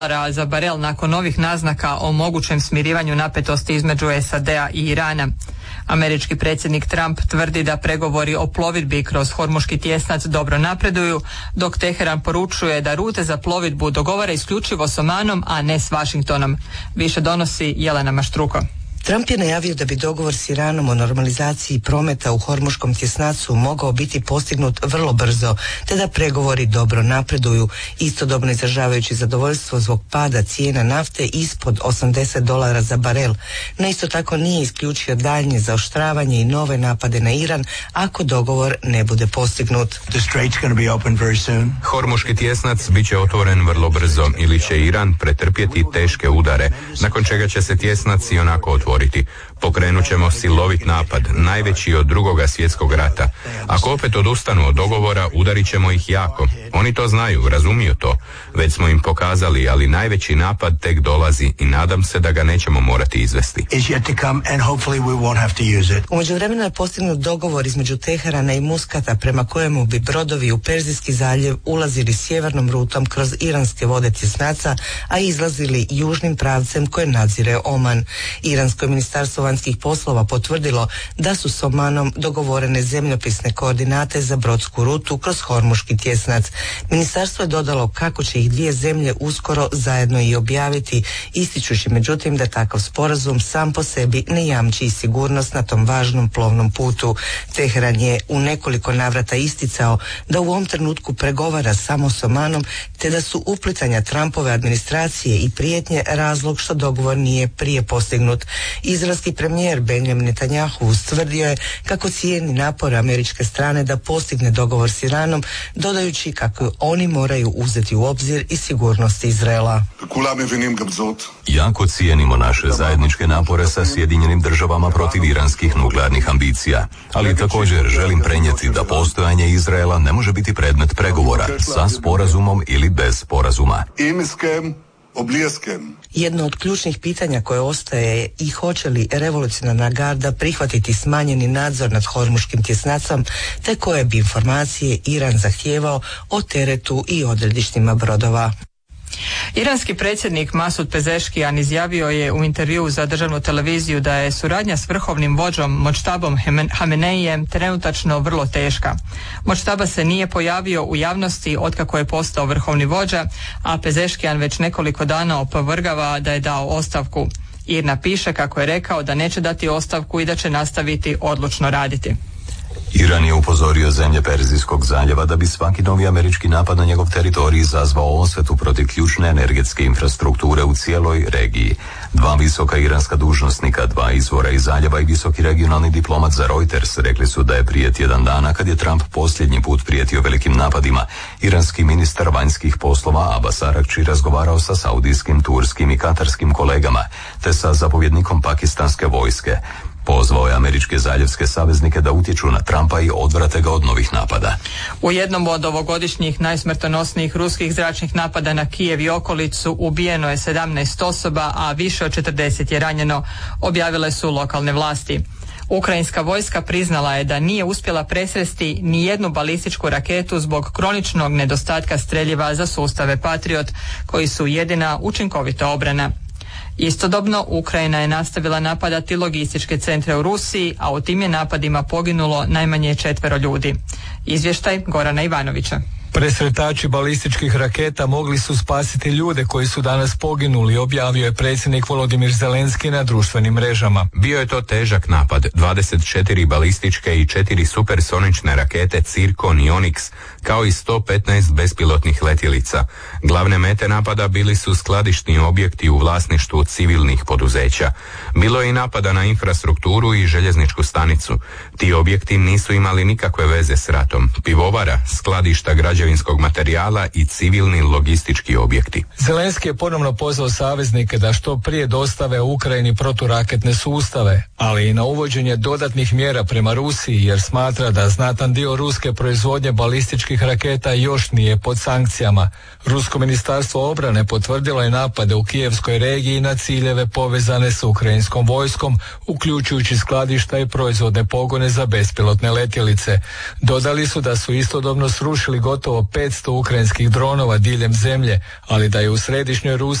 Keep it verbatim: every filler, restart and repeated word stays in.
za barel nakon novih naznaka o mogućem smirivanju napetosti između S A D-a i Irana. Američki predsjednik Trump tvrdi da pregovori o plovidbi kroz Hormuški tjesnac dobro napreduju, dok Teheran poručuje da rute za plovidbu dogovara isključivo s Omanom, a ne s Washingtonom. Više donosi Jelena Maštruko. Trump je najavio da bi dogovor s Iranom o normalizaciji prometa u Hormuškom tjesnacu mogao biti postignut vrlo brzo, te da pregovori dobro napreduju, istodobno izražavajući zadovoljstvo zbog pada cijena nafte ispod osamdeset dolara za barel. No isto tako nije isključio daljnje zaoštravanje i nove napade na Iran ako dogovor ne bude postignut. Hormuški tjesnac bit će otvoren vrlo brzo ili će Iran pretrpjeti teške udare, nakon čega će se tjesnac i onako otvoriti. Pokrenut ćemo silovit napad, najveći od drugoga svjetskog rata. Ako opet odustanu od dogovora, udarit ćemo ih jako. Oni to znaju, razumiju to. Već smo im pokazali, ali najveći napad tek dolazi i nadam se da ga nećemo morati izvesti. U međuvremenu je postignut dogovor između Teherana i Muskata prema kojemu bi brodovi u Perzijski zaljev ulazili sjevernom rutom kroz iranske vode tjesnaca, a izlazili južnim pravcem koje nadzire Oman. Iransko ministarstvo vanjskih poslova potvrdilo da su s Omanom dogovorene zemljopisne koordinate za brodsku rutu kroz Hormuški tjesnac. Ministarstvo je dodalo kako će ih dvije zemlje uskoro zajedno i objaviti, ističući međutim da takav sporazum sam po sebi ne jamči sigurnost na tom važnom plovnom putu. Teheran je u nekoliko navrata isticao da u ovom trenutku pregovara samo s Omanom, te da su uplitanja Trumpove administracije i prijetnje razlog što dogovor nije prije postignut. Izraelski premijer Benjamin Netanjahu ustvrdio je kako cijeni napore američke strane da postigne dogovor s Iranom, dodajući kako oni moraju uzeti u obzir i sigurnost Izraela. Jako cijenimo naše zajedničke napore sa Sjedinjenim državama protiv iranskih nuklearnih ambicija, ali također želim prenijeti da postojanje Izraela ne može biti predmet pregovora sa sporazumom ili bez sporazuma. Jedno od ključnih pitanja koje ostaje je i hoće li revolucionarna garda prihvatiti smanjeni nadzor nad Hormuškim tjesnacom, te koje bi informacije Iran zahtijevao o teretu i odredištima brodova. Iranski predsjednik Masud Pezeškijan izjavio je u intervjuu za državnu televiziju da je suradnja s vrhovnim vođom Močtabom Hameneijem trenutačno vrlo teška. Močtaba se nije pojavio u javnosti otkako je postao vrhovni vođa, a Pezeškijan već nekoliko dana opovrgava da je dao ostavku. Irna piše kako je rekao da neće dati ostavku i da će nastaviti odlučno raditi. Iran je upozorio zemlje Perzijskog zaljeva da bi svaki novi američki napad na njegov teritorij izazvao osvetu protiv ključne energetske infrastrukture u cijeloj regiji. Dva visoka iranska dužnosnika, dva izvora iz zaljeva i visoki regionalni diplomat za Reuters rekli su da je prije tjedan dana, kad je Trump posljednji put prijetio velikim napadima, iranski ministar vanjskih poslova Abbas Araghchi razgovarao sa saudijskim, turskim i katarskim kolegama, te sa zapovjednikom pakistanske vojske. Pozvao je američke zaljevske saveznike da utječu na Trumpa i odvrate ga od novih napada. U jednom od ovogodišnjih najsmrtonosnijih ruskih zračnih napada na Kijev i okolicu ubijeno je sedamnaest osoba, a više od četrdeset je ranjeno, objavile su lokalne vlasti. Ukrajinska vojska priznala je da nije uspjela presresti ni jednu balističku raketu zbog kroničnog nedostatka streljiva za sustave Patriot, koji su jedina učinkovita obrana. Istodobno, Ukrajina je nastavila napadati logističke centre u Rusiji, a u tim je napadima poginulo najmanje četvero ljudi. Izvještaj Gorana Ivanovića. Presretači balističkih raketa mogli su spasiti ljude koji su danas poginuli, objavio je predsjednik Volodimir Zelenski na društvenim mrežama. Bio je to težak napad, dvadeset četiri balističke i četiri supersonične rakete Cirkon i Onyx, kao i sto petnaest bespilotnih letjelica. Glavne mete napada bili su skladišni objekti u vlasništvu civilnih poduzeća. Bilo je i napada na infrastrukturu i željezničku stanicu. Ti objekti nisu imali nikakve veze s ratom. Pivovara, skladišta građevinskog materijala i civilni logistički objekti. Zelenski je ponovno pozvao saveznike da što prije dostave Ukrajini proturaketne sustave, ali i na uvođenje dodatnih mjera prema Rusiji, jer smatra da znatan dio ruske proizvodnje balističkih raketa još nije pod sankcijama. Rusko ministarstvo obrane potvrdilo je napade u kijevskoj regiji na ciljeve povezane s ukrajinskom vojskom, uključujući skladišta i proizvodne pogone za bespilotne letjelice. Dodali su da su istodobno srušili gotovo gotovo petsto ukrajinskih dronova diljem zemlje, ali da je u središnjoj Rusiji